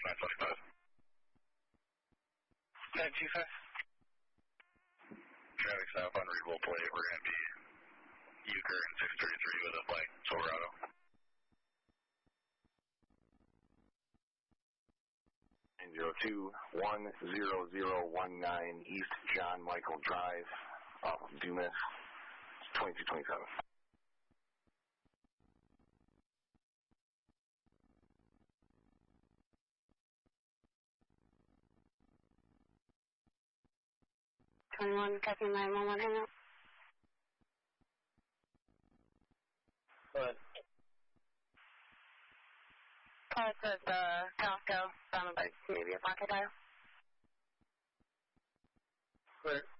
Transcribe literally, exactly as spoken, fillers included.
nine twenty-five. nine two five. Traffic stop on Regal plate. We're going to be Euchre and six thirty-three with a black Silverado. nine zero two one zero zero one nine East John Michael Drive, off of Dumas, twenty-two twenty-seven. twenty-one, copy nine one one, hang up. What? Call to the Costco, found by maybe a pocket dial. Where?